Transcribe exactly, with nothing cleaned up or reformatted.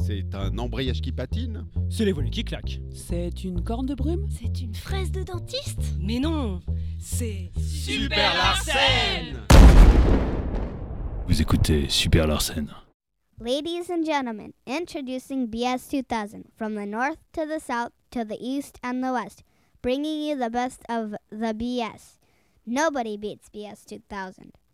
C'est un embrayage qui patine? C'est les volets qui claquent. C'est une corne de brume? C'est une fraise de dentiste? Mais non, c'est... Super Larsen! Vous écoutez Super Larsen. Ladies and gentlemen, introducing B S two thousand, from the north to the south to the east and the west, bringing you the best of the B S. Nobody beats B S two thousand.